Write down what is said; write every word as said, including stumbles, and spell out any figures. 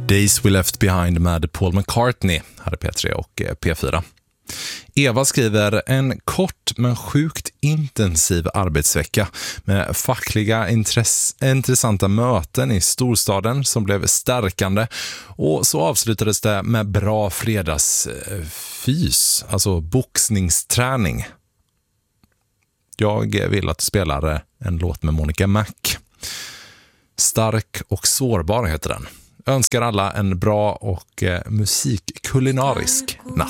Days We Left Behind med Paul McCartney hade P tre och P fyra. Eva skriver en kort men sjukt intensiv arbetsvecka med fackliga intress- intressanta möten i storstaden som blev stärkande, och så avslutades det med bra fredagsfys, alltså boxningsträning. Jag vill att du spelar en låt med Monica Mac. Stark och sårbar heter den. Önskar alla en bra och eh, musikkulinarisk natt.